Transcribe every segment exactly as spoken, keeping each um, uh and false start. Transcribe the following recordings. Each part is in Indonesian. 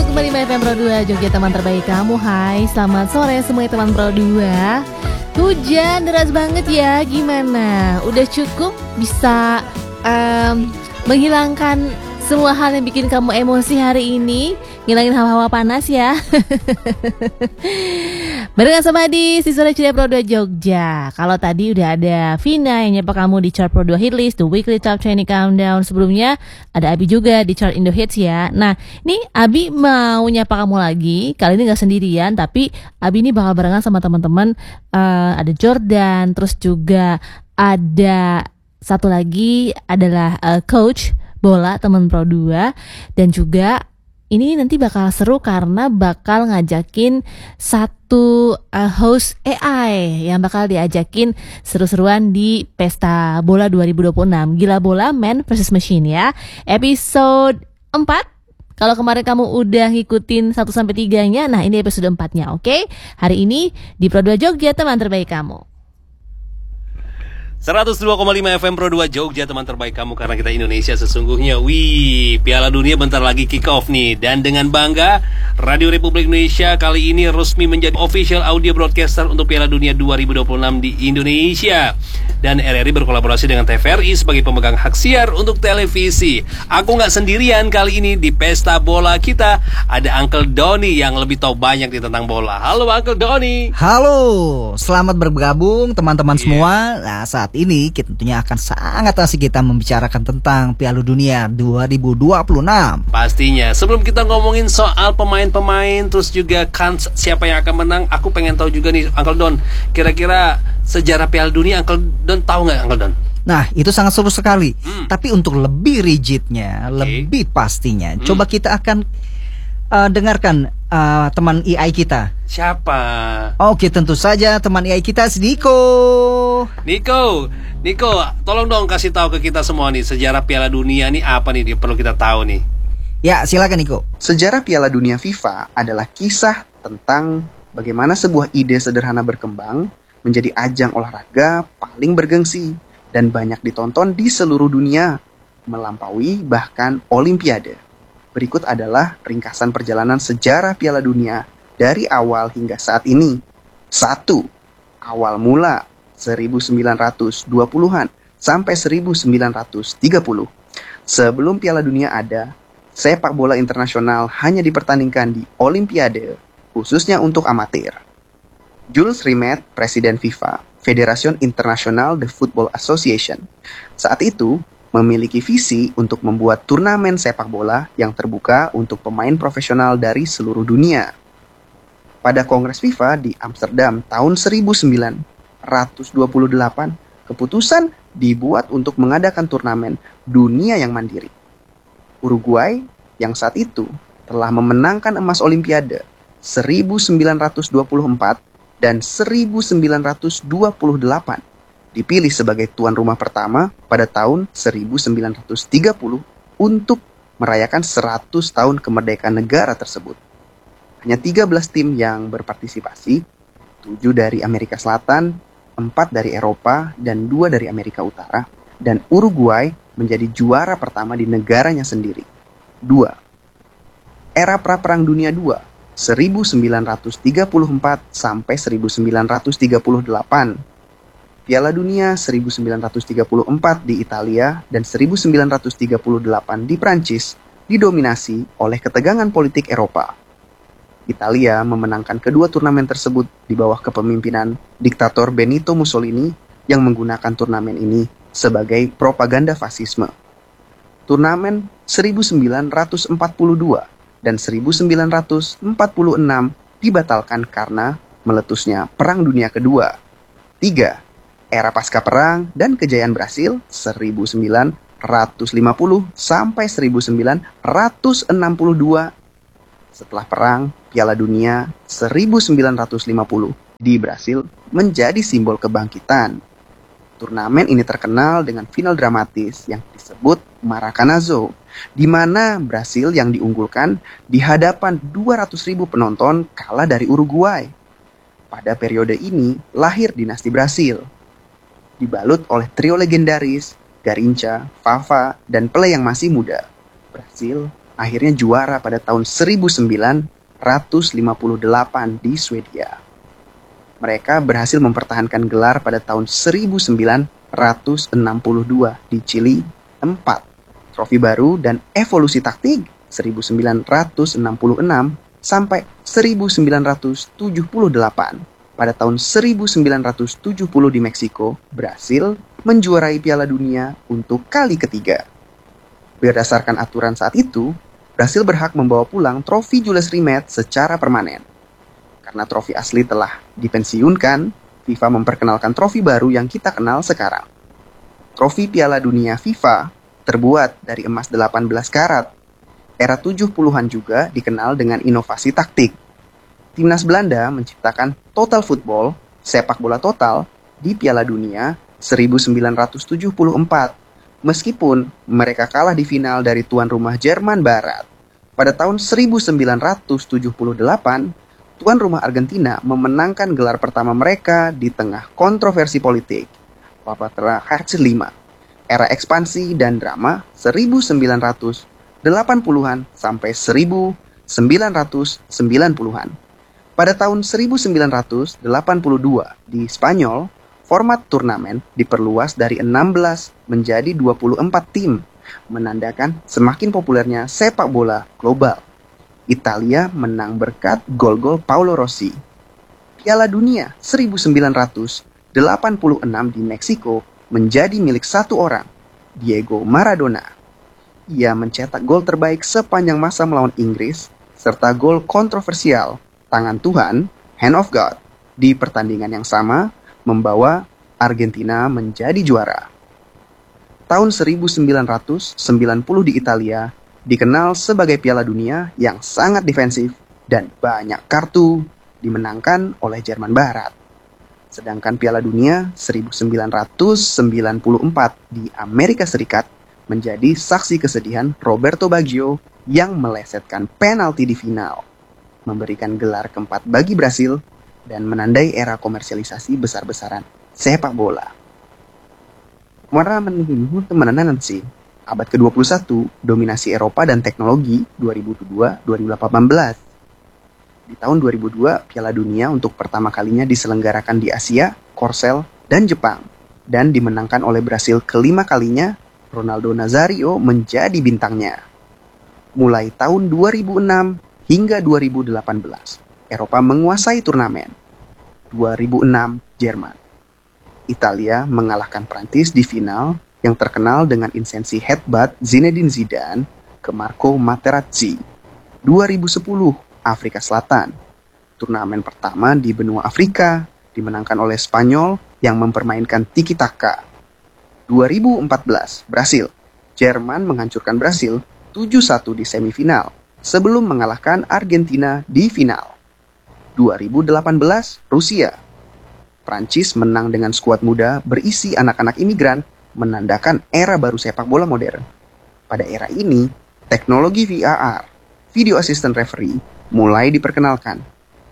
satu koma lima F M Pro dua Jogja, teman terbaik kamu. Hai, selamat sore semua teman Pro dua. Hujan deras banget ya, gimana? Udah cukup bisa um, menghilangkan semua hal yang bikin kamu emosi hari ini? Ngilangin hawa-hawa panas ya. Barengan sama Adi, si Sore Ceria Pro dua Jogja. Kalau tadi udah ada Vina yang nyapa kamu di chart Pro dua Hit List, The Weekly Top Trending Countdown. Sebelumnya ada Abi juga di chart Indo Hits ya. Nah, ini Abi mau nyapa kamu lagi. Kali ini gak sendirian, tapi Abi ini bakal barengan sama teman-teman. uh, Ada Jordan, terus juga ada satu lagi adalah uh, Coach Bola, teman Pro dua. Dan juga ini nanti bakal seru karena bakal ngajakin satu uh, host A I yang bakal diajakin seru-seruan di Pesta Bola dua ribu dua puluh enam. Gila Bola Man versus Machine ya. Episode empat. Kalau kemarin kamu udah ngikutin satu sampai tiga-nya, nah ini episode empat-nya, oke? Okay? Hari ini di Pro dua Jogja, teman terbaik kamu. seratus dua koma lima F M Pro dua Jogja, teman terbaik kamu, karena kita Indonesia sesungguhnya. Wih, Piala Dunia bentar lagi kick off nih. Dan dengan bangga, Radio Republik Indonesia kali ini resmi menjadi official audio broadcaster untuk Piala Dunia dua ribu dua puluh enam di Indonesia. Dan R R I berkolaborasi dengan T V R I sebagai pemegang hak siar untuk televisi. Aku gak sendirian kali ini di Pesta Bola kita. Ada Uncle Doni yang lebih tahu banyak di tentang bola. Halo Uncle Doni. Halo, selamat bergabung teman-teman Yeah. semua. Nah, saat ini kita tentunya akan sangat asik kita membicarakan tentang Piala Dunia dua ribu dua puluh enam. Pastinya. Sebelum kita ngomongin soal pemain-pemain, terus juga kan siapa yang akan menang, aku pengen tahu juga nih Uncle Don, kira-kira sejarah Piala Dunia Uncle Don tahu nggak, Uncle Don? Nah, itu sangat seru sekali. Hmm. Tapi untuk lebih rigidnya, Okay. lebih pastinya, Hmm. coba kita akan uh, dengarkan uh, teman A I kita. Siapa? Oke, tentu saja teman A I kita, Niko. Niko, Niko, tolong dong kasih tahu ke kita semua nih, sejarah Piala Dunia nih apa nih yang perlu kita tahu nih? Ya, silakan Niko. Sejarah Piala Dunia FIFA adalah kisah tentang bagaimana sebuah ide sederhana berkembang menjadi ajang olahraga paling bergengsi dan banyak ditonton di seluruh dunia, melampaui bahkan Olimpiade. Berikut adalah ringkasan perjalanan sejarah Piala Dunia dari awal hingga saat ini. satu. Awal mula seribu sembilan ratus dua puluhan sampai seribu sembilan ratus tiga puluh. Sebelum Piala Dunia ada, sepak bola internasional hanya dipertandingkan di Olimpiade, khususnya untuk amatir. Jules Rimet, Presiden FIFA, Federation International de Football Association, saat itu memiliki visi untuk membuat turnamen sepak bola yang terbuka untuk pemain profesional dari seluruh dunia. Pada Kongres FIFA di Amsterdam tahun seribu sembilan ratus dua puluh delapan, keputusan dibuat untuk mengadakan turnamen dunia yang mandiri. Uruguay yang saat itu telah memenangkan emas Olimpiade seribu sembilan ratus dua puluh empat dan seribu sembilan ratus dua puluh delapan dipilih sebagai tuan rumah pertama pada tahun seribu sembilan ratus tiga puluh untuk merayakan seratus tahun kemerdekaan negara tersebut. Hanya tiga belas tim yang berpartisipasi, tujuh dari Amerika Selatan, empat dari Eropa, dan dua dari Amerika Utara, dan Uruguay menjadi juara pertama di negaranya sendiri. dua. Era Pra-Perang Dunia kedua, seribu sembilan ratus tiga puluh empat sampai seribu sembilan ratus tiga puluh delapan. Piala Dunia seribu sembilan ratus tiga puluh empat di Italia dan seribu sembilan ratus tiga puluh delapan di Prancis didominasi oleh ketegangan politik Eropa. Italia memenangkan kedua turnamen tersebut di bawah kepemimpinan diktator Benito Mussolini yang menggunakan turnamen ini sebagai propaganda fasisme. Turnamen seribu sembilan ratus empat puluh dua dan seribu sembilan ratus empat puluh enam dibatalkan karena meletusnya Perang Dunia Kedua. tiga. Era pasca perang dan kejayaan Brasil seribu sembilan ratus lima puluh sampai seribu sembilan ratus enam puluh dua. Setelah perang, Piala Dunia seribu sembilan ratus lima puluh di Brasil menjadi simbol kebangkitan. Turnamen ini terkenal dengan final dramatis yang disebut Maracanazo, di mana Brasil yang diunggulkan di hadapan dua ratus ribu penonton kalah dari Uruguay. Pada periode ini lahir dinasti Brasil, dibalut oleh trio legendaris Garrincha, Vava, dan Pelé yang masih muda. Brasil akhirnya juara pada tahun seribu sembilan ratus lima puluh delapan di Swedia. Mereka berhasil mempertahankan gelar pada tahun seribu sembilan ratus enam puluh dua di Chili. Empat trofi baru dan evolusi taktik seribu sembilan ratus enam puluh enam sampai seribu sembilan ratus tujuh puluh delapan. Pada tahun seribu sembilan ratus tujuh puluh di Meksiko, berhasil menjuarai Piala Dunia untuk kali ketiga. Berdasarkan aturan saat itu, Brasil berhak membawa pulang trofi Jules Rimet secara permanen. Karena trofi asli telah dipensiunkan, FIFA memperkenalkan trofi baru yang kita kenal sekarang. Trofi Piala Dunia FIFA terbuat dari emas delapan belas karat. Era tujuh puluhan juga dikenal dengan inovasi taktik. Timnas Belanda menciptakan total football, sepak bola total, di Piala Dunia seribu sembilan ratus tujuh puluh empat. Meskipun mereka kalah di final dari tuan rumah Jerman Barat. Pada tahun seribu sembilan ratus tujuh puluh delapan, tuan rumah Argentina memenangkan gelar pertama mereka di tengah kontroversi politik. Papatra Herz lima, era ekspansi dan drama seribu sembilan ratus delapan puluhan sampai seribu sembilan ratus sembilan puluhan. Pada tahun seribu sembilan ratus delapan puluh dua di Spanyol, format turnamen diperluas dari enam belas menjadi dua puluh empat tim, menandakan semakin populernya sepak bola global. Italia menang berkat gol-gol Paolo Rossi. Piala Dunia seribu sembilan ratus delapan puluh enam di Meksiko menjadi milik satu orang, Diego Maradona. Ia mencetak gol terbaik sepanjang masa melawan Inggris, serta gol kontroversial, tangan Tuhan, Hand of God, di pertandingan yang sama, membawa Argentina menjadi juara. Tahun seribu sembilan ratus sembilan puluh di Italia dikenal sebagai Piala Dunia yang sangat defensif dan banyak kartu dimenangkan oleh Jerman Barat. Sedangkan Piala Dunia seribu sembilan ratus sembilan puluh empat di Amerika Serikat menjadi saksi kesedihan Roberto Baggio yang melesetkan penalti di final, memberikan gelar keempat bagi Brasil dan menandai era komersialisasi besar-besaran sepak bola. Warna menunggu temenan sih. Abad ke dua puluh satu, dominasi Eropa dan teknologi dua ribu dua sampai dua ribu delapan belas. Di tahun dua ribu dua, Piala Dunia untuk pertama kalinya diselenggarakan di Asia, Korsel, dan Jepang. Dan dimenangkan oleh Brasil kelima kalinya, Ronaldo Nazario menjadi bintangnya. Mulai tahun dua ribu enam hingga dua ribu delapan belas, Eropa menguasai turnamen. dua ribu enam, Jerman. Italia mengalahkan Prancis di final yang terkenal dengan insensi headbutt Zinedine Zidane ke Marco Materazzi. dua ribu sepuluh, Afrika Selatan. Turnamen pertama di benua Afrika dimenangkan oleh Spanyol yang mempermainkan tiki-taka. dua ribu empat belas, Brasil. Jerman menghancurkan Brasil tujuh satu di semifinal sebelum mengalahkan Argentina di final. dua ribu delapan belas, Rusia. Prancis menang dengan skuad muda berisi anak-anak imigran, menandakan era baru sepak bola modern. Pada era ini, teknologi V A R, Video Assistant Referee, mulai diperkenalkan.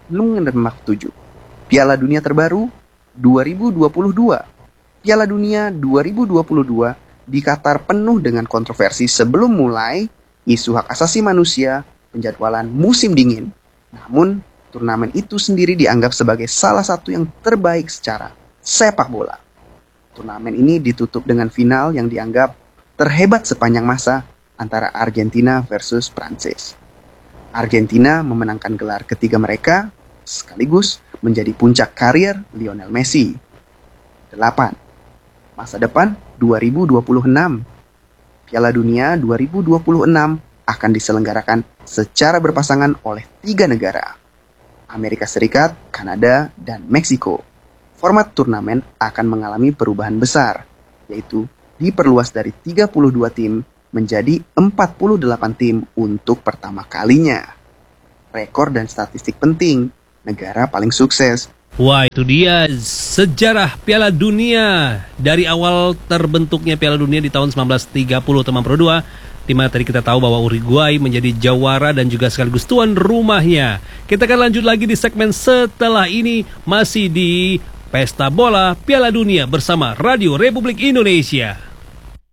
Nomor tujuh, Piala Dunia terbaru dua ribu dua puluh dua. Piala Dunia dua ribu dua puluh dua di Qatar penuh dengan kontroversi sebelum mulai isu hak asasi manusia, penjadwalan musim dingin. Namun, turnamen itu sendiri dianggap sebagai salah satu yang terbaik secara sepak bola. Turnamen ini ditutup dengan final yang dianggap terhebat sepanjang masa antara Argentina versus Prancis. Argentina memenangkan gelar ketiga mereka, sekaligus menjadi puncak karir Lionel Messi. delapan. Masa depan dua ribu dua puluh enam. Piala Dunia dua ribu dua puluh enam akan diselenggarakan secara berpasangan oleh tiga negara, Amerika Serikat, Kanada, dan Meksiko. Format turnamen akan mengalami perubahan besar, yaitu diperluas dari tiga puluh dua tim menjadi empat puluh delapan tim untuk pertama kalinya. Rekor dan statistik penting, negara paling sukses. Wah, itu dia sejarah Piala Dunia. Dari awal terbentuknya Piala Dunia di tahun seribu sembilan ratus tiga puluh teman Pro dua, di mana tadi kita tahu bahwa Uruguay menjadi jawara dan juga sekaligus tuan rumahnya. Kita akan lanjut lagi di segmen setelah ini, masih di Pesta Bola Piala Dunia bersama Radio Republik Indonesia.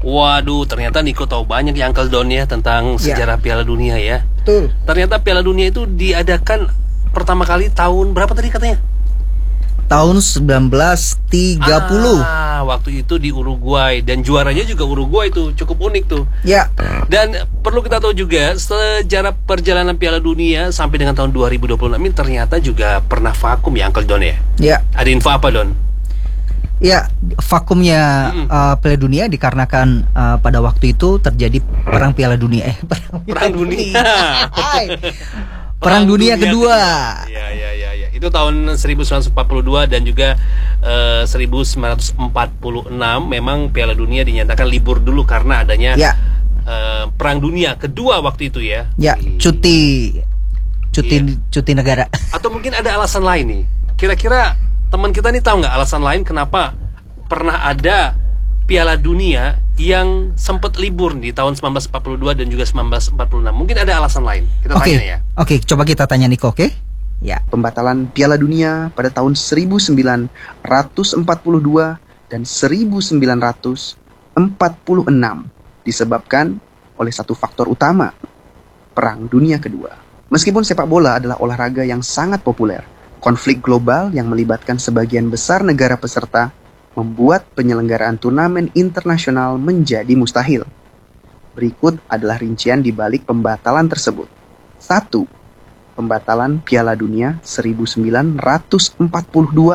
Waduh, ternyata Niko tahu banyak ya Uncle Don ya tentang Ya. sejarah Piala Dunia ya. Betul. Ternyata Piala Dunia itu diadakan pertama kali tahun berapa tadi katanya? Tahun sembilan belas tiga puluh. Ah, waktu itu di Uruguay dan juaranya juga Uruguay itu cukup unik tuh. Ya. Dan perlu kita tahu juga sejarah perjalanan Piala Dunia sampai dengan tahun dua ribu dua puluh enam ini ternyata juga pernah vakum ya Uncle Don ya. Ya. Ada info apa Don? Ya, vakumnya Mm-mm. uh, Piala Dunia dikarenakan uh, pada waktu itu terjadi perang Piala Dunia. Eh, perang, Perang dunia. Hai. Perang dunia kedua. Ya, ya, ya, ya. Itu tahun seribu sembilan ratus empat puluh dua dan juga eh, seribu sembilan ratus empat puluh enam memang Piala Dunia dinyatakan libur dulu karena adanya Ya. eh, Perang Dunia kedua waktu itu ya. Ya, Wih. cuti cuti Iya. cuti negara. Atau mungkin ada alasan lain nih. Kira-kira teman kita nih tahu nggak alasan lain kenapa pernah ada Piala Dunia yang sempat libur di tahun sembilan belas empat puluh dua dan juga sembilan belas empat puluh enam? Mungkin ada alasan lain. Kita Oke. tanya ya. Oke, coba kita tanya Niko, oke? Ya. Pembatalan Piala Dunia pada tahun seribu sembilan ratus empat puluh dua dan seribu sembilan ratus empat puluh enam disebabkan oleh satu faktor utama, Perang Dunia Kedua. Meskipun sepak bola adalah olahraga yang sangat populer, konflik global yang melibatkan sebagian besar negara peserta membuat penyelenggaraan turnamen internasional menjadi mustahil. Berikut adalah rincian di balik pembatalan tersebut. satu. Pembatalan Piala Dunia seribu sembilan ratus empat puluh dua.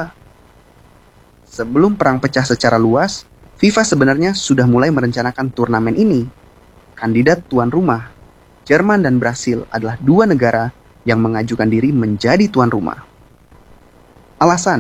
Sebelum perang pecah secara luas, FIFA sebenarnya sudah mulai merencanakan turnamen ini. Kandidat tuan rumah, Jerman dan Brasil adalah dua negara yang mengajukan diri menjadi tuan rumah. Alasan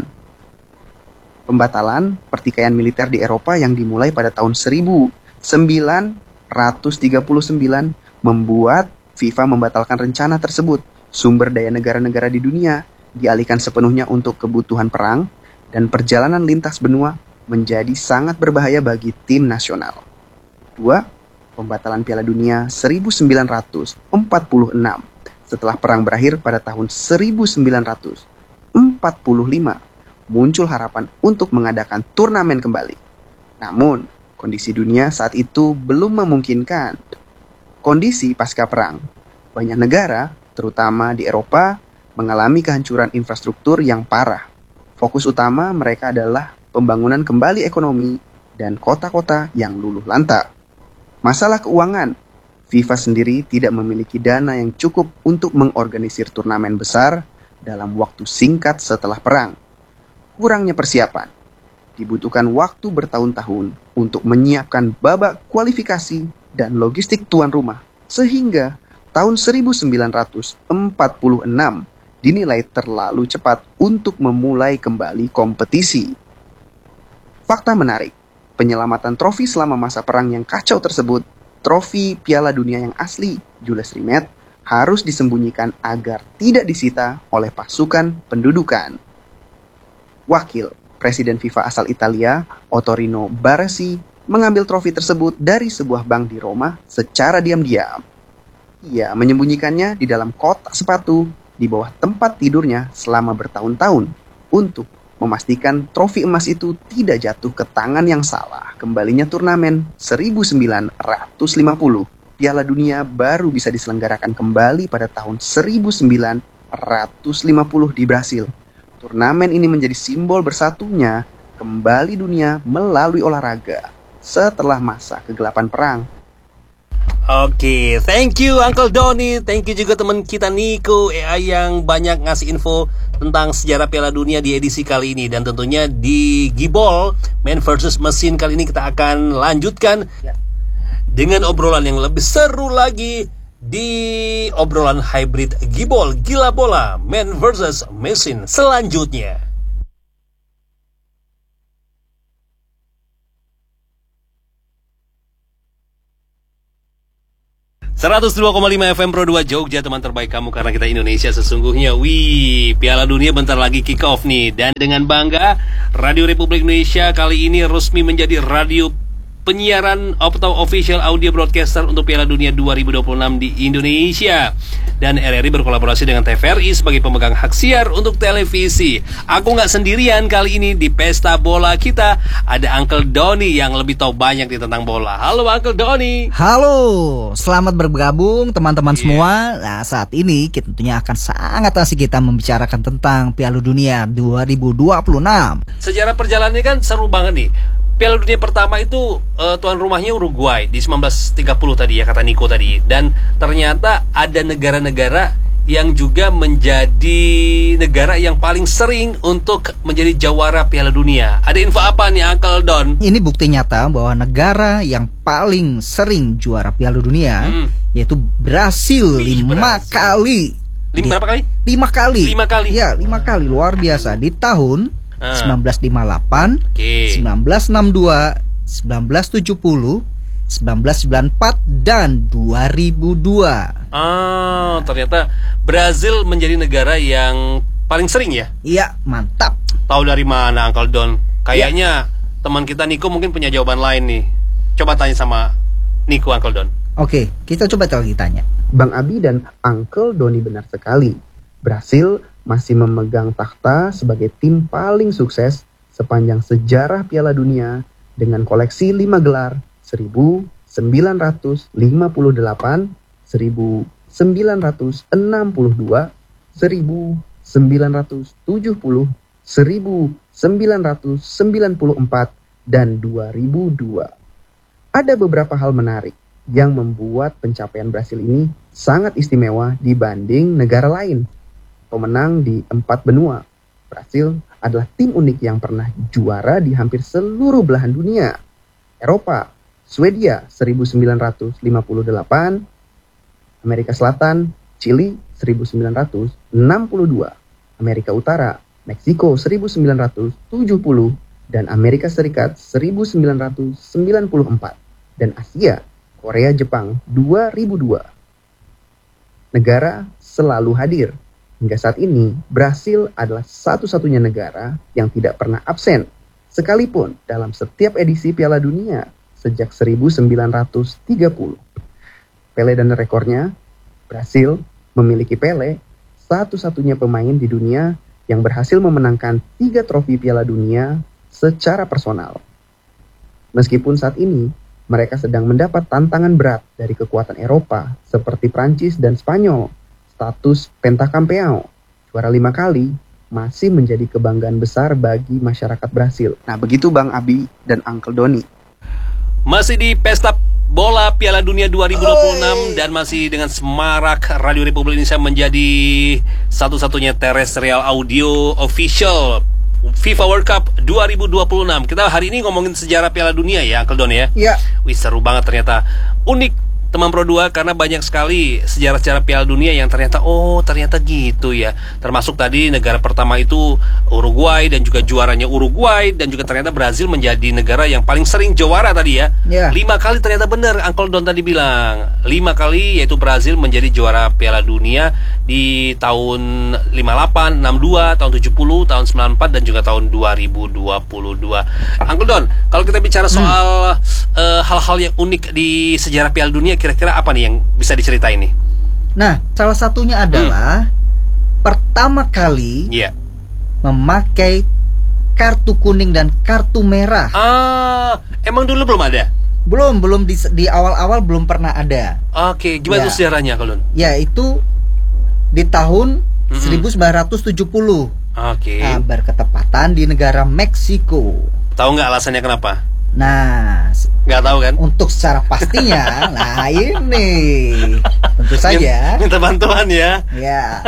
pembatalan pertikaian militer di Eropa yang dimulai pada tahun seribu sembilan ratus tiga puluh sembilan membuat FIFA membatalkan rencana tersebut. Sumber daya negara-negara di dunia dialihkan sepenuhnya untuk kebutuhan perang dan perjalanan lintas benua menjadi sangat berbahaya bagi tim nasional. Dua. Pembatalan Piala Dunia seribu sembilan ratus empat puluh enam setelah perang berakhir pada tahun seribu sembilan ratus empat puluh lima muncul harapan untuk mengadakan turnamen kembali. Namun, kondisi dunia saat itu belum memungkinkan. Kondisi pasca perang, banyak negara, terutama di Eropa, mengalami kehancuran infrastruktur yang parah. Fokus utama mereka adalah pembangunan kembali ekonomi dan kota-kota yang luluh lantak. Masalah keuangan, FIFA sendiri tidak memiliki dana yang cukup untuk mengorganisir turnamen besar dalam waktu singkat setelah perang. Kurangnya persiapan, dibutuhkan waktu bertahun-tahun untuk menyiapkan babak kualifikasi dan logistik tuan rumah, sehingga tahun seribu sembilan ratus empat puluh enam dinilai terlalu cepat untuk memulai kembali kompetisi. Fakta menarik, penyelamatan trofi selama masa perang yang kacau tersebut, trofi Piala Dunia yang asli, Jules Rimet, harus disembunyikan agar tidak disita oleh pasukan pendudukan. Wakil Presiden FIFA asal Italia, Ottorino Baresi, mengambil trofi tersebut dari sebuah bank di Roma secara diam-diam. Ia menyembunyikannya di dalam kotak sepatu di bawah tempat tidurnya selama bertahun-tahun untuk memastikan trofi emas itu tidak jatuh ke tangan yang salah. Kembalinya turnamen seribu sembilan ratus lima puluh, Piala Dunia baru bisa diselenggarakan kembali pada tahun seribu sembilan ratus lima puluh di Brasil. Turnamen ini menjadi simbol bersatunya kembali dunia melalui olahraga setelah masa kegelapan perang. Oke, thank you Uncle Donny, thank you juga teman kita Niko A I yang banyak ngasih info tentang sejarah Piala Dunia di edisi kali ini. Dan tentunya di Gibol Man versus Machine kali ini kita akan lanjutkan dengan obrolan yang lebih seru lagi di obrolan hybrid Gibol Gila Bola Man versus Machine selanjutnya. seratus dua koma lima F M Pro dua Jogja, teman terbaik kamu karena kita Indonesia sesungguhnya. Wih, Piala Dunia bentar lagi kick off nih. Dan dengan bangga Radio Republik Indonesia kali ini resmi menjadi radio penyiaran atau official audio broadcaster untuk Piala Dunia dua ribu dua puluh enam di Indonesia. Dan R R I berkolaborasi dengan T V R I sebagai pemegang hak siar untuk televisi. Aku nggak sendirian kali ini di pesta bola kita. Ada Uncle Doni yang lebih tahu banyak di tentang bola. Halo Uncle Doni. Halo, selamat bergabung teman-teman Yeah. semua. Nah, saat ini kita tentunya akan sangat asik kita membicarakan tentang Piala Dunia dua ribu dua puluh enam. Sejarah perjalanannya kan seru banget nih. Piala Dunia pertama itu uh, tuan rumahnya Uruguay di sembilan belas tiga puluh tadi ya, kata Nico tadi. Dan ternyata ada negara-negara yang juga menjadi negara yang paling sering untuk menjadi jawara Piala Dunia. Ada info apa nih Uncle Don? Ini bukti nyata bahwa negara yang paling sering juara Piala Dunia Hmm. yaitu Brasil Ih, lima Brasil. kali. Lim, Di- berapa kali? Lima kali. Lima kali. Ya, lima kali, luar biasa. Di tahun Ah. sembilan belas lima puluh delapan, Oke. sembilan belas enam puluh dua, sembilan belas tujuh puluh, sembilan belas sembilan puluh empat, dan dua ribu dua. Ah, ternyata Brazil menjadi negara yang paling sering ya. Iya, mantap. Tahu dari mana Uncle Don? Kayaknya teman kita Nico mungkin punya jawaban lain nih. Coba tanya sama Nico, Uncle Don. Oke, kita coba lagi tanya. Bang Abi dan Uncle Doni benar sekali. Brasil masih memegang takhta sebagai tim paling sukses sepanjang sejarah Piala Dunia dengan koleksi lima gelar seribu sembilan ratus lima puluh delapan, seribu sembilan ratus enam puluh dua, seribu sembilan ratus tujuh puluh, seribu sembilan ratus sembilan puluh empat, dan dua ribu dua. Ada beberapa hal menarik yang membuat pencapaian Brasil ini sangat istimewa dibanding negara lain. Pemenang di empat benua, Brasil adalah tim unik yang pernah juara di hampir seluruh belahan dunia. Eropa, Swedia seribu sembilan ratus lima puluh delapan, Amerika Selatan, Chili seribu sembilan ratus enam puluh dua, Amerika Utara, Meksiko seribu sembilan ratus tujuh puluh, dan Amerika Serikat seribu sembilan ratus sembilan puluh empat, dan Asia, Korea, Jepang dua ribu dua. Negara selalu hadir. Hingga saat ini, Brasil adalah satu-satunya negara yang tidak pernah absen, sekalipun dalam setiap edisi Piala Dunia sejak seribu sembilan ratus tiga puluh. Pele dan rekornya, Brasil memiliki Pele, satu-satunya pemain di dunia yang berhasil memenangkan tiga trofi Piala Dunia secara personal. Meskipun saat ini, mereka sedang mendapat tantangan berat dari kekuatan Eropa seperti Prancis dan Spanyol. Status Pentacampeão, juara lima kali, masih menjadi kebanggaan besar bagi masyarakat Brasil. Nah, begitu Bang Abi dan Uncle Doni. Masih di pesta bola Piala Dunia dua ribu dua puluh enam dan masih dengan semarak Radio Republik Indonesia menjadi satu-satunya terrestrial audio official FIFA World Cup dua ribu dua puluh enam. Kita hari ini ngomongin sejarah Piala Dunia ya Uncle Don ya. Ya, Wih, seru banget ternyata. Unik teman Pro dua karena banyak sekali sejarah-sejarah Piala Dunia yang ternyata oh ternyata gitu ya. Termasuk tadi negara pertama itu Uruguay dan juga juaranya Uruguay, dan juga ternyata Brazil menjadi negara yang paling sering juara tadi ya. Ya. Lima kali ternyata benar Uncle Don tadi bilang. Lima kali yaitu Brazil menjadi juara Piala Dunia di tahun lima puluh delapan, enam puluh dua, tahun tujuh puluh, tahun sembilan puluh empat, dan juga tahun dua ribu dua puluh dua. Uncle Don, kalau kita bicara soal hmm. uh, hal-hal yang unik di sejarah Piala Dunia, kira-kira apa nih yang bisa diceritain nih? nah salah satunya adalah pertama kali Iya. memakai kartu kuning dan kartu merah. Ah, emang dulu belum ada? Belum, belum di, di awal-awal belum pernah ada. Oke, gimana Ya. tuh sejarahnya, Uncle Don? Yaitu di tahun Mm-mm. seribu sembilan ratus tujuh puluh. Oke. Nah, berketepatan di negara Meksiko. Tahu nggak alasannya kenapa? Nah, s- Nggak tahu kan? untuk secara pastinya, nah ini tentu saja, Minta bantuan ya. ya.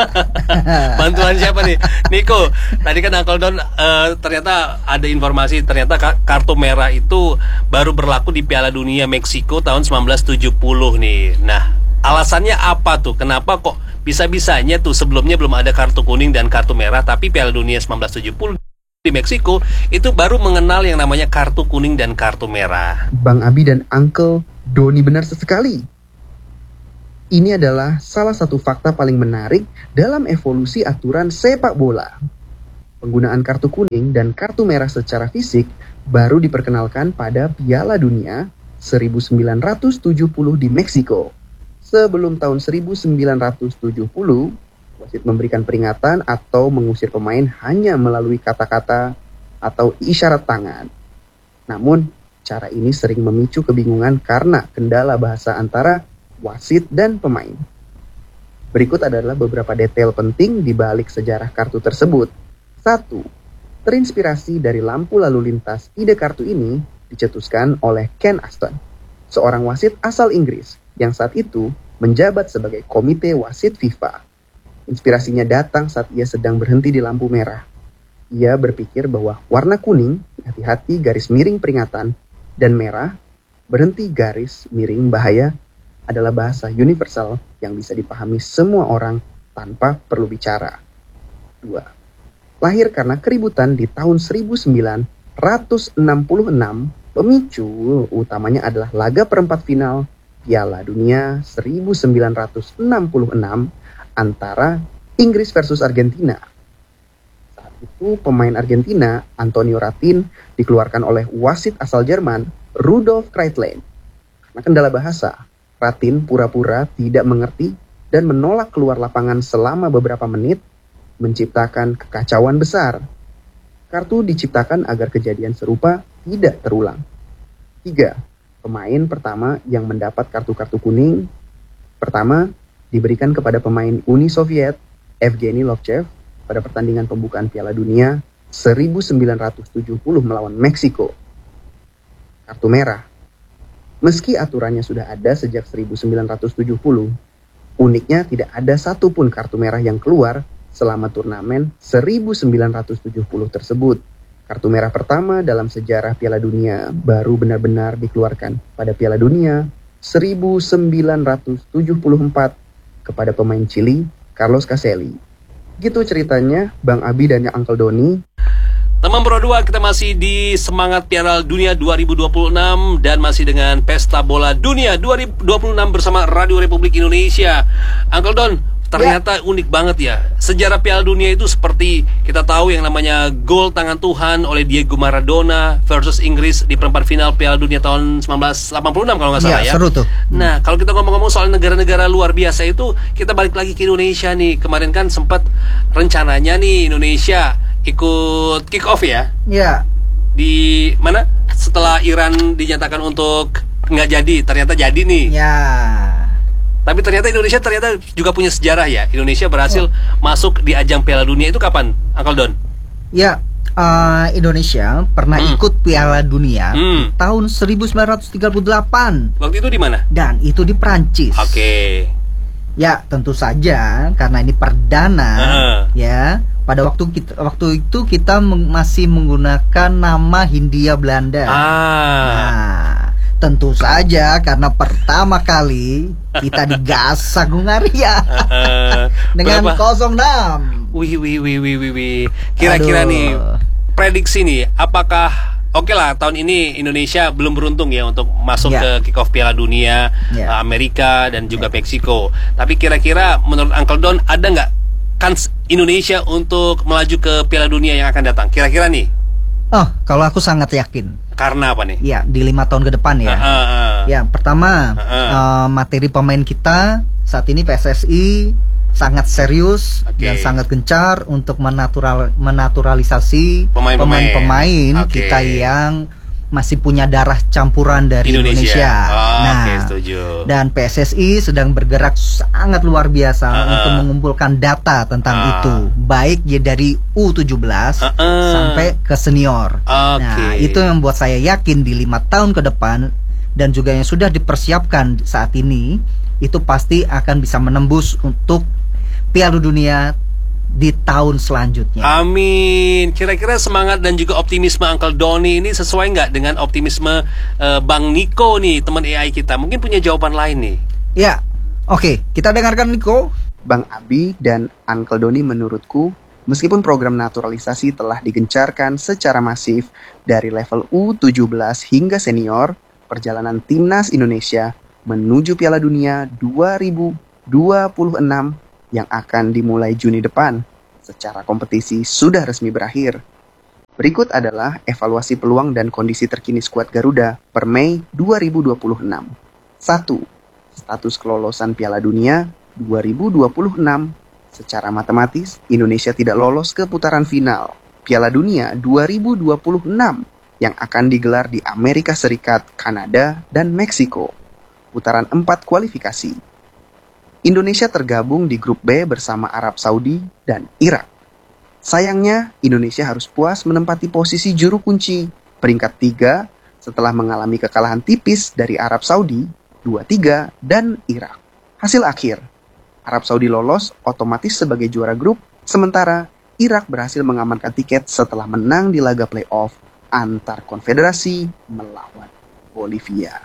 Bantuan siapa nih? Niko, tadi kan Uncle Don eh, ternyata ada informasi ternyata ka- kartu merah itu baru berlaku di Piala Dunia Meksiko tahun sembilan belas tujuh puluh nih. Nah, alasannya apa tuh? Kenapa kok bisa-bisanya tuh sebelumnya belum ada kartu kuning dan kartu merah, tapi Piala Dunia sembilan belas tujuh puluh di Meksiko itu baru mengenal yang namanya kartu kuning dan kartu merah. Bang Abi dan Uncle Doni benar sekali. Ini adalah salah satu fakta paling menarik dalam evolusi aturan sepak bola. Penggunaan kartu kuning dan kartu merah secara fisik baru diperkenalkan pada Piala Dunia seribu sembilan ratus tujuh puluh di Meksiko. Sebelum tahun seribu sembilan ratus tujuh puluh, wasit memberikan peringatan atau mengusir pemain hanya melalui kata-kata atau isyarat tangan. Namun, cara ini sering memicu kebingungan karena kendala bahasa antara wasit dan pemain. Berikut adalah beberapa detail penting di balik sejarah kartu tersebut. Satu. Terinspirasi dari lampu lalu lintas, ide kartu ini dicetuskan oleh Ken Aston, seorang wasit asal Inggris yang saat itu menjabat sebagai komite wasit FIFA. Inspirasinya datang saat ia sedang berhenti di lampu merah. Ia berpikir bahwa warna kuning, hati-hati garis miring peringatan, dan merah, berhenti garis miring bahaya, adalah bahasa universal yang bisa dipahami semua orang tanpa perlu bicara. Dua. Lahir karena keributan di tahun seribu sembilan ratus enam puluh enam, pemicu utamanya adalah laga perempat final Piala Dunia seribu sembilan ratus enam puluh enam antara Inggris versus Argentina. Saat itu pemain Argentina, Antonio Ratin, dikeluarkan oleh wasit asal Jerman, Rudolf Kreitlein. Karena kendala bahasa, Ratin pura-pura tidak mengerti dan menolak keluar lapangan selama beberapa menit, menciptakan kekacauan besar. Kartu diciptakan agar kejadian serupa tidak terulang. Tiga. Pemain pertama yang mendapat kartu-kartu kuning pertama diberikan kepada pemain Uni Soviet, Evgeny Lovchev, pada pertandingan pembukaan Piala Dunia seribu sembilan ratus tujuh puluh melawan Meksiko. Kartu merah. Meski aturannya sudah ada sejak seribu sembilan ratus tujuh puluh, uniknya tidak ada satupun kartu merah yang keluar selama turnamen seribu sembilan ratus tujuh puluh tersebut. Kartu merah pertama dalam sejarah Piala Dunia baru benar-benar dikeluarkan pada Piala Dunia seribu sembilan ratus tujuh puluh empat kepada pemain Chili, Carlos Caselli. Gitu ceritanya, Bang Abi dan Uncle Doni. Teman Pro dua, kita masih di Semangat Piala Dunia dua ribu dua puluh enam dan masih dengan Pesta Bola Dunia dua ribu dua puluh enam bersama Radio Republik Indonesia. Uncle Don, ternyata ya. Unik banget ya. Sejarah Piala Dunia itu seperti kita tahu yang namanya gol tangan Tuhan oleh Diego Maradona versus Inggris di perempat final Piala Dunia tahun seribu sembilan ratus delapan puluh enam kalau nggak salah ya. Ya, seru tuh. Nah, kalau kita ngomong-ngomong soal negara-negara luar biasa itu, kita balik lagi ke Indonesia nih. Kemarin kan sempat rencananya nih Indonesia ikut kick off ya. Ya. Di mana? Setelah Iran dinyatakan untuk nggak jadi, ternyata jadi nih. Ya. Tapi ternyata Indonesia ternyata juga punya sejarah ya. Indonesia berhasil oh. masuk di ajang Piala Dunia itu kapan, Uncle Don? Ya, uh, Indonesia pernah hmm. ikut Piala Dunia hmm. tahun seribu sembilan ratus tiga puluh delapan. Waktu itu di mana? Dan itu di Prancis. Oke. Okay. Ya, tentu saja karena ini perdana, uh. ya. Pada waktu kita, waktu itu kita meng, masih menggunakan nama Hindia Belanda. Ah. Nah, tentu saja karena pertama kali kita digasak Hungaria uh, dengan nol enam. Wih wih wih wih wih wih. Kira-kira Aduh. nih prediksi nih, apakah oke okay lah tahun ini Indonesia belum beruntung ya untuk masuk yeah. ke kick off Piala Dunia yeah. Amerika dan juga yeah. Meksiko. Tapi kira-kira menurut Uncle Don ada nggak kans Indonesia untuk melaju ke Piala Dunia yang akan datang? Kira-kira nih? Oh, kalau aku sangat yakin. Karena apa nih? Ya, di lima tahun ke depan ya. Uh, uh, uh. Ya, pertama uh, uh. Uh, materi pemain kita saat ini P S S I sangat serius okay. dan sangat gencar untuk menatural menaturalisasi pemain-pemain okay. kita yang masih punya darah campuran dari Indonesia. Indonesia. Oh, nah, okay, setuju. Dan P S S I sedang bergerak sangat luar biasa uh -uh. untuk mengumpulkan data tentang uh. itu, baik ya dari U tujuh belas uh -uh. sampai ke senior. Okay. Nah, itu yang membuat saya yakin di lima tahun ke depan dan juga yang sudah dipersiapkan saat ini itu pasti akan bisa menembus untuk Piala Dunia di tahun selanjutnya. Amin. Kira-kira semangat dan juga optimisme Uncle Doni ini sesuai nggak dengan optimisme uh, Bang Niko nih, teman A I kita? Mungkin punya jawaban lain nih. Ya, oke, okay, kita dengarkan Niko. Bang Abi dan Uncle Doni, menurutku, meskipun program naturalisasi telah digencarkan secara masif dari level U tujuh belas hingga senior, perjalanan timnas Indonesia menuju Piala Dunia dua ribu dua puluh enam yang akan dimulai Juni depan secara kompetisi sudah resmi berakhir. Berikut adalah evaluasi peluang dan kondisi terkini skuad Garuda per Mei dua ribu dua puluh enam. satu. Status kelolosan Piala Dunia dua ribu dua puluh enam. Secara matematis, Indonesia tidak lolos ke putaran final Piala Dunia dua ribu dua puluh enam yang akan digelar di Amerika Serikat, Kanada, dan Meksiko. Putaran empat kualifikasi. Indonesia tergabung di grup B bersama Arab Saudi dan Irak. Sayangnya, Indonesia harus puas menempati posisi juru kunci peringkat tiga setelah mengalami kekalahan tipis dari Arab Saudi dua tiga dan Irak. Hasil akhir, Arab Saudi lolos otomatis sebagai juara grup, sementara Irak berhasil mengamankan tiket setelah menang di laga playoff antar konfederasi melawan Bolivia.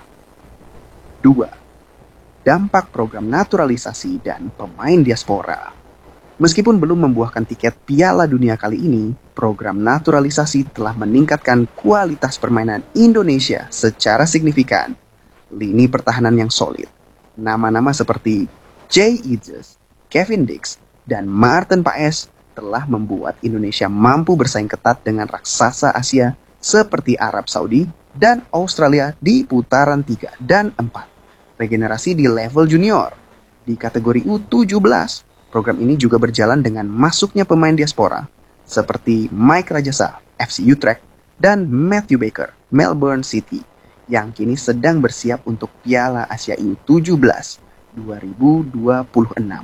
dua. Dampak program naturalisasi dan pemain diaspora. Meskipun belum membuahkan tiket Piala Dunia kali ini, program naturalisasi telah meningkatkan kualitas permainan Indonesia secara signifikan. Lini pertahanan yang solid. Nama-nama seperti Jay Eages, Kevin Dix, dan Martin Paes telah membuat Indonesia mampu bersaing ketat dengan raksasa Asia seperti Arab Saudi dan Australia di putaran tiga dan empat. Regenerasi di level junior. Di kategori U tujuh belas, program ini juga berjalan dengan masuknya pemain diaspora seperti Mike Rajasa, F C Utrecht, dan Matthew Baker, Melbourne City, yang kini sedang bersiap untuk Piala Asia U tujuh belas dua ribu dua puluh enam.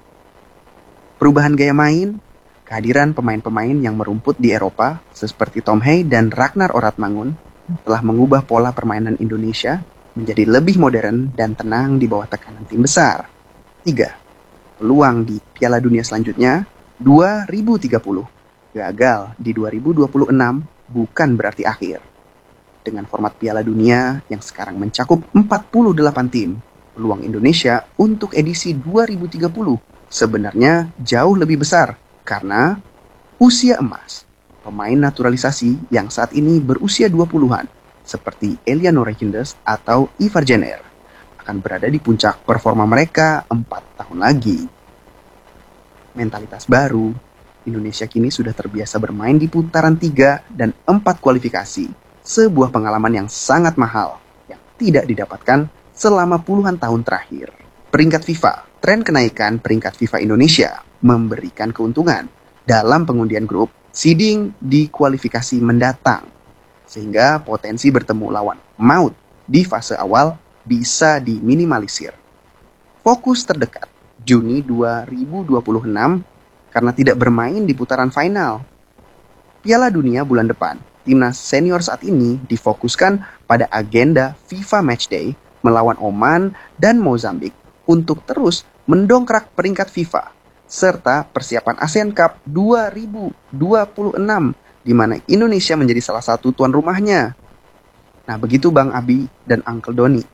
Perubahan gaya main, kehadiran pemain-pemain yang merumput di Eropa seperti Tom Hay dan Ragnar Oratmangun telah mengubah pola permainan Indonesia menjadi lebih modern dan tenang di bawah tekanan tim besar. tiga. Peluang di Piala Dunia selanjutnya dua ribu tiga puluh. Gagal di dua ribu dua puluh enam bukan berarti akhir. Dengan format Piala Dunia yang sekarang mencakup empat puluh delapan tim, peluang Indonesia untuk edisi dua ribu tiga puluh sebenarnya jauh lebih besar karena usia emas. Pemain naturalisasi yang saat ini berusia dua puluhan seperti Eliano Reijnders atau Ivar Jenner akan berada di puncak performa mereka empat tahun lagi. Mentalitas baru, Indonesia kini sudah terbiasa bermain di putaran tiga dan empat kualifikasi, sebuah pengalaman yang sangat mahal yang tidak didapatkan selama puluhan tahun terakhir. Peringkat FIFA, tren kenaikan peringkat FIFA Indonesia memberikan keuntungan dalam pengundian grup seeding di kualifikasi mendatang, sehingga potensi bertemu lawan maut di fase awal bisa diminimalisir. Fokus terdekat Juni dua ribu dua puluh enam karena tidak bermain di putaran final. Piala Dunia bulan depan, timnas senior saat ini difokuskan pada agenda FIFA Matchday melawan Oman dan Mozambik untuk terus mendongkrak peringkat FIFA serta persiapan ASEAN Cup dua ribu dua puluh enam di mana Indonesia menjadi salah satu tuan rumahnya. Nah, begitu Bang Abi dan Uncle Doni.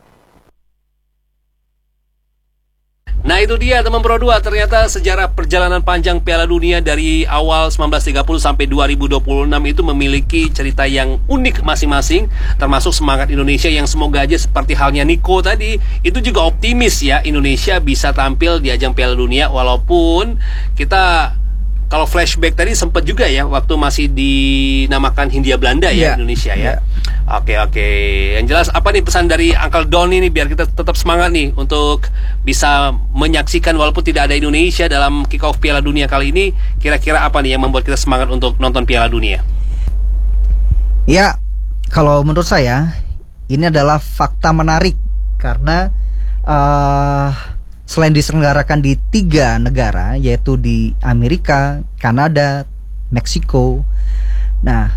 Nah itu dia teman Pro dua, ternyata sejarah perjalanan panjang Piala Dunia dari awal seribu sembilan ratus tiga puluh sampai dua ribu dua puluh enam itu memiliki cerita yang unik masing-masing, termasuk semangat Indonesia yang semoga aja seperti halnya Niko tadi, itu juga optimis ya Indonesia bisa tampil di ajang Piala Dunia, walaupun kita kalau flashback tadi sempat juga ya waktu masih dinamakan Hindia Belanda ya, yeah. Indonesia ya. Yeah. Oke oke. Yang jelas apa nih pesan dari Uncle Don ini biar kita tetap semangat nih untuk bisa menyaksikan walaupun tidak ada Indonesia dalam kick-off Piala Dunia kali ini, kira-kira apa nih yang membuat kita semangat untuk nonton Piala Dunia? Ya, kalau menurut saya ini adalah fakta menarik karena uh, selain diselenggarakan di tiga negara, yaitu di Amerika, Kanada, Meksiko. Nah,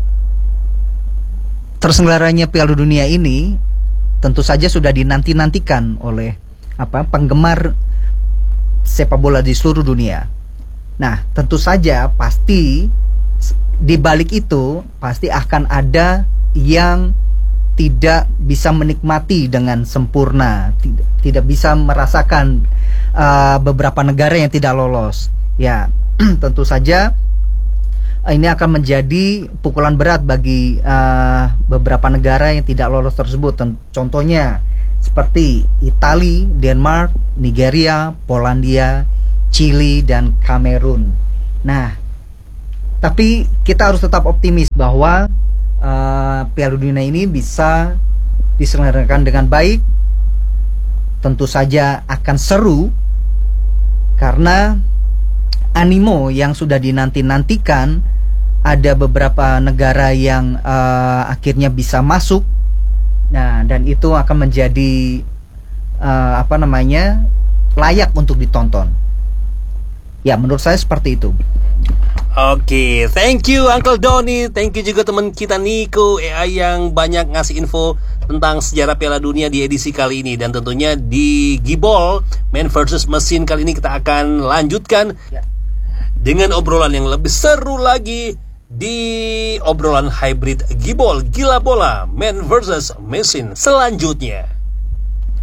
terselenggaranya Piala Dunia ini tentu saja sudah dinanti-nantikan oleh apa penggemar sepak bola di seluruh dunia. Nah, tentu saja pasti di balik itu pasti akan ada yang tidak bisa menikmati dengan sempurna, tidak, tidak bisa merasakan uh, beberapa negara yang tidak lolos. Ya, tentu saja uh, ini akan menjadi pukulan berat bagi uh, beberapa negara yang tidak lolos tersebut. Contohnya seperti Italia, Denmark, Nigeria, Polandia, Chili, dan Kamerun. Nah, Tapi kita harus tetap optimis bahwa uh, Piala Dunia ini bisa diselenggarakan dengan baik. Tentu saja akan seru karena animo yang sudah dinanti-nantikan. Ada beberapa negara yang uh, akhirnya bisa masuk. Nah, dan itu akan menjadi uh, apa namanya? layak untuk ditonton. Ya, menurut saya seperti itu. Oke, okay, thank you Uncle Doni, thank you juga teman kita Nico A I yang banyak ngasih info tentang sejarah Piala Dunia di edisi kali ini. Dan tentunya di Gibol Man versus Mesin kali ini kita akan lanjutkan ya, dengan obrolan yang lebih seru lagi di obrolan hybrid Gibol Gila Bola Man versus Mesin selanjutnya.